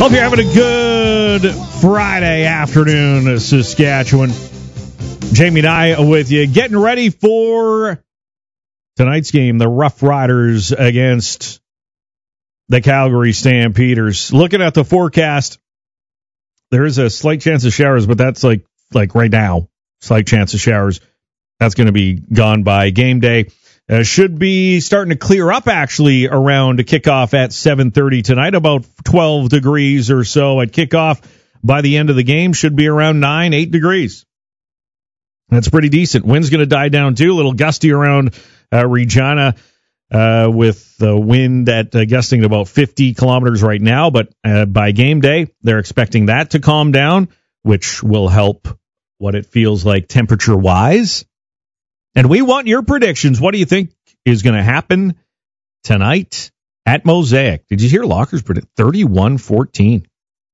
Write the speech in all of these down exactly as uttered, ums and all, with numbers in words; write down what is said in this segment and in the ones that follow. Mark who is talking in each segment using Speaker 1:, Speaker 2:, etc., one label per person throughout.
Speaker 1: Hope you're having a good Friday afternoon, Saskatchewan. Jamie and I with you, getting ready for tonight's game, the Rough Riders against the Calgary Stampeders. Looking at the forecast, there is a slight chance of showers, but that's like like right now, slight chance of showers. That's going to be gone by game day. Uh, should be starting to clear up, actually, around kickoff at seven thirty tonight, about twelve degrees or so at kickoff. By the end of the game, should be around nine, eight degrees. That's pretty decent. Wind's going to die down, too. A little gusty around uh, Regina uh, with the wind at uh, gusting at about fifty kilometers right now. But uh, by game day, they're expecting that to calm down, which will help what it feels like temperature-wise. And we want your predictions. What do you think is going to happen tonight at Mosaic? Did you hear Lockers predict thirty-one fourteen?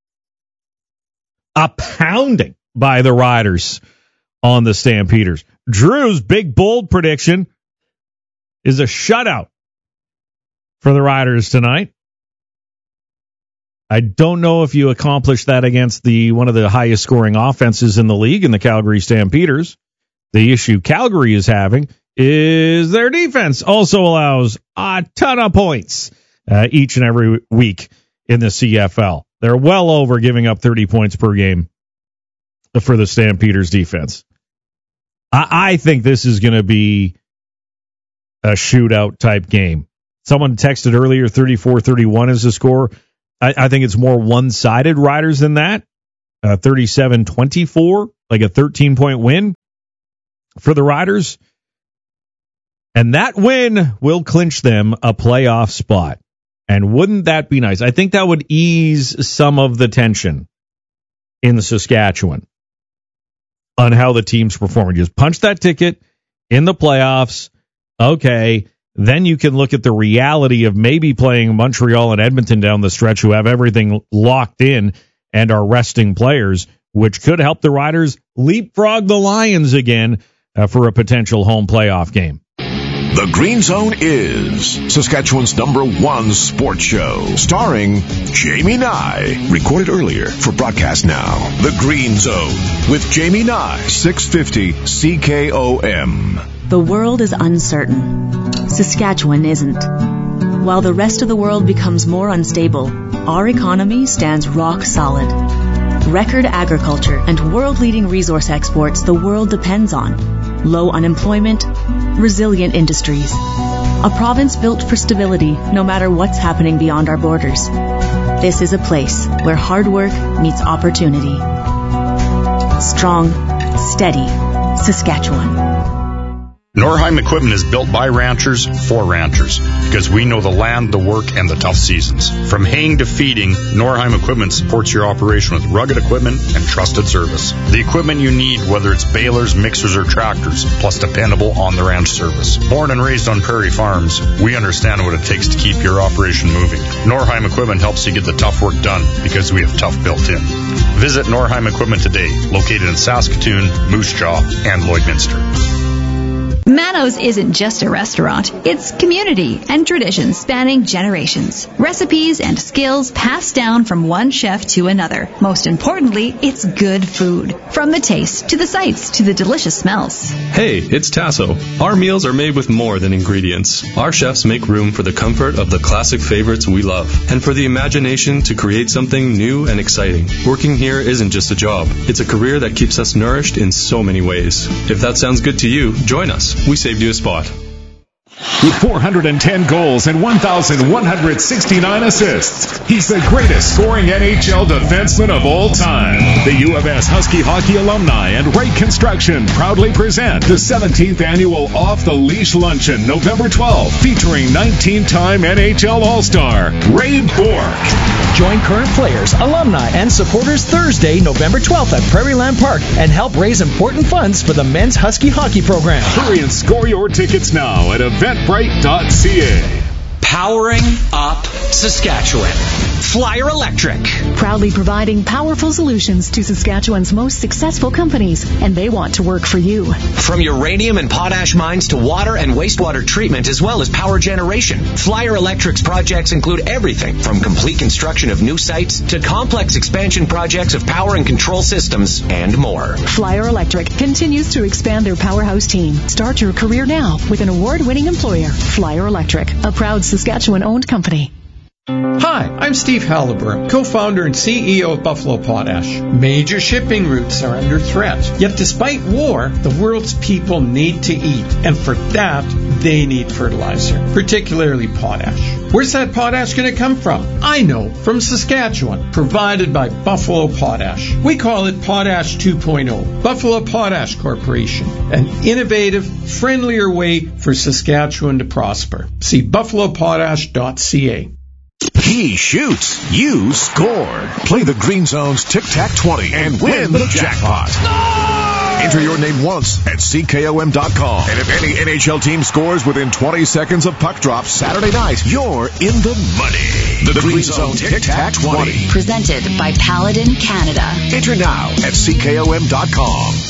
Speaker 1: A pounding by the Riders on the Stampeders. Drew's big, bold prediction is a shutout for the Riders tonight. I don't know if you accomplished that against the one of the highest scoring offenses in the league in the Calgary Stampeders. The issue Calgary is having is their defense also allows a ton of points uh, each and every week in the C F L. They're well over giving up thirty points per game for the Stampeders defense. I, I think this is going to be a shootout type game. Someone texted earlier thirty-four thirty-one is the score. I, I think it's more one-sided Riders than that. Uh, thirty-seven twenty-four, like a thirteen-point win for the Riders. And that win will clinch them a playoff spot. And wouldn't that be nice? I think that would ease some of the tension in Saskatchewan on how the team's performing. Just punch that ticket in the playoffs. Okay, then you can look at the reality of maybe playing Montreal and Edmonton down the stretch, who have everything locked in and are resting players, which could help the Riders leapfrog the Lions again uh, for a potential home playoff game.
Speaker 2: The Green Zone is Saskatchewan's number one sports show, starring Jamie Nye. Recorded earlier for broadcast now. The Green Zone with Jamie Nye, six fifty C K O M.
Speaker 3: The world is uncertain. Saskatchewan isn't. While the rest of the world becomes more unstable, our economy stands rock solid. Record agriculture and world-leading resource exports the world depends on. Low unemployment, resilient industries. A province built for stability no matter what's happening beyond our borders. This is a place where hard work meets opportunity. Strong, steady Saskatchewan.
Speaker 4: Norheim Equipment is built by ranchers for ranchers because we know the land, the work, and the tough seasons. From haying to feeding, Norheim Equipment supports your operation with rugged equipment and trusted service. The equipment you need, whether it's balers, mixers, or tractors, plus dependable on-the-ranch service. Born and raised on prairie farms, we understand what it takes to keep your operation moving. Norheim Equipment helps you get the tough work done because we have tough built in. Visit Norheim Equipment today, located in Saskatoon, Moose Jaw, and Lloydminster.
Speaker 5: Manos isn't just a restaurant. It's community and tradition spanning generations. Recipes and skills passed down from one chef to another. Most importantly, it's good food. From the taste, to the sights, to the delicious smells.
Speaker 6: Hey, it's Tasso. Our meals are made with more than ingredients. Our chefs make room for the comfort of the classic favorites we love, and for the imagination to create something new and exciting. Working here isn't just a job. It's a career that keeps us nourished in so many ways. If that sounds good to you, join us. We saved you a spot.
Speaker 7: With four hundred ten goals and one thousand one hundred sixty-nine assists, he's the greatest scoring N H L defenseman of all time. The U of S Husky Hockey Alumni and Wright Construction proudly present the seventeenth annual Off the Leash Luncheon, November twelfth, featuring nineteen-time N H L All-Star Ray Bourque.
Speaker 8: Join current players, alumni, and supporters Thursday, November twelfth at Prairie Land Park and help raise important funds for the men's Husky Hockey program.
Speaker 7: Hurry and score your tickets now at eventbrite dot c a.
Speaker 9: Powering up Saskatchewan. Flyer Electric.
Speaker 10: Proudly providing powerful solutions to Saskatchewan's most successful companies, and they want to work for you.
Speaker 9: From uranium and potash mines to water and wastewater treatment, as well as power generation, Flyer Electric's projects include everything from complete construction of new sites to complex expansion projects of power and control systems and more.
Speaker 10: Flyer Electric continues to expand their powerhouse team. Start your career now with an award-winning employer, Flyer Electric, a proud Saskatchewan-owned company.
Speaker 11: Hi, I'm Steve Halliburton, co-founder and C E O of Buffalo Potash. Major shipping routes are under threat. Yet despite war, the world's people need to eat. And for that, they need fertilizer, particularly potash. Where's that potash going to come from? I know, from Saskatchewan, provided by Buffalo Potash. We call it Potash two point oh. Buffalo Potash Corporation, an innovative, friendlier way for Saskatchewan to prosper. See buffalo potash dot c a.
Speaker 2: He shoots, you score. Play the Green Zone's Tic-Tac twenty and win the jackpot. Enter your name once at C K O M dot com. And if any N H L team scores within twenty seconds of puck drop Saturday night, you're in the money. The, the Green, Green Zone Tic-Tac twenty.
Speaker 12: Presented by Paladin Canada.
Speaker 2: Enter now at C K O M dot com.